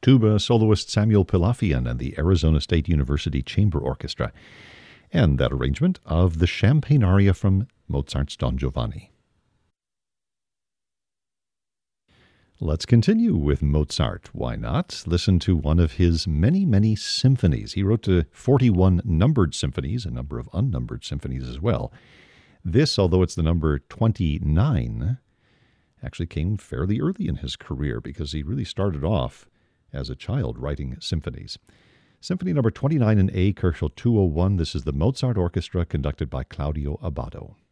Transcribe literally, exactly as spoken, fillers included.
tuba soloist Samuel Pilafian and the Arizona State University Chamber Orchestra, and that arrangement of the Champagne aria from Mozart's Don Giovanni. Let's continue with Mozart. Why not? Listen to one of his many, many symphonies. He wrote uh, forty-one numbered symphonies, a number of unnumbered symphonies as well. This, although it's the number twenty-nine, actually came fairly early in his career because he really started off as a child writing symphonies. Symphony number twenty-nine in A, Köchel two oh one. This is the Mozart Orchestra conducted by Claudio Abbado.